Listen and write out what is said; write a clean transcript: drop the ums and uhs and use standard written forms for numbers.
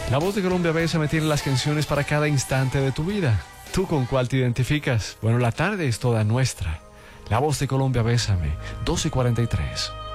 La Voz de Colombia Bésame tiene las canciones para cada instante de tu vida. ¿Tú con cuál te identificas? Bueno, la tarde es toda nuestra. La Voz de Colombia Bésame, 12:43.